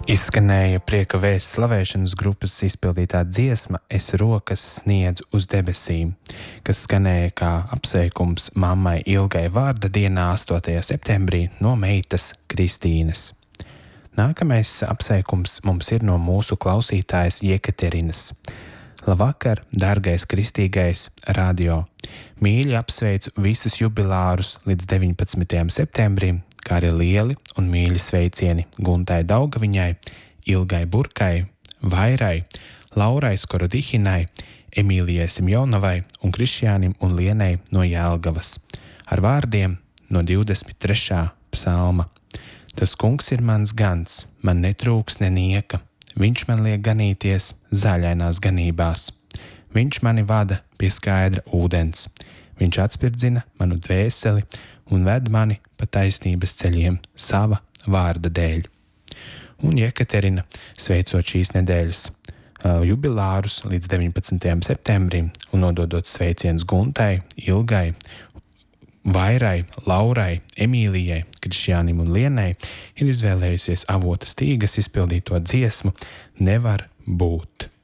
Izskanēja Prieka vēsts slavēšanas grupas izpildītā dziesma Es rokas sniedzu uz debesīm, kas skanēja kā apsveikums mammai Ilgai vārda dienā 8. septembrī no meitas Kristīnas. Nākamais apsveikums mums ir no mūsu klausītājas Jekaterinas. Labvakar, dārgais kristīgais radio! Mīļi apsveicu visus jubilārus līdz 19. septembrim, kā arī lieli un mīļi sveicieni Guntai Daugaviņai, Ilgai Burkai, Vairai, Laurai Skorodihinai, Emīlijai Simjonovai un Krišjānim un Lienai no Jelgavas. Ar vārdiem no 23. psalma. Tas kungs ir mans gans, man netrūks nenieka. Viņš man liek ganīties zaļainās ganībās. Viņš mani vada pie skaidra ūdens. Viņš atspirdzina manu dvēseli un ved mani pa taisnības ceļiem sava vārda dēļ. Un Jekaterina, sveicot šīs nedēļas jubilārus līdz 19. septembrim un nododot sveicienus Guntai, Ilgai, Vairai, Laurai, Emīlijai, Krišjānim un Lienai, ir izvēlējusies Avota Stīgas izpildīto dziesmu Nevar būt.